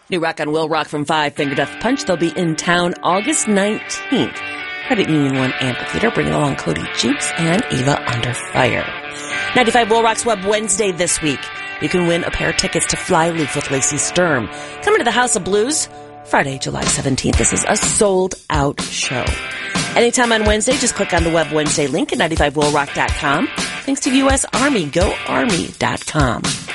New Rock on Will Rock from 5, Finger Death Punch. They'll be in town August 19th. Credit Union 1 Amphitheater, bringing along Cody Jukes and Eva Under Fire. 95 Will Rock's Web Wednesday this week. You can win a pair of tickets to Flyleaf with Lacey Sturm. Coming to the House of Blues Friday, July 17th. This is a sold-out show. Anytime on Wednesday, just click on the Web Wednesday link at 95willrock.com. Thanks to U.S. Army, GoArmy.com.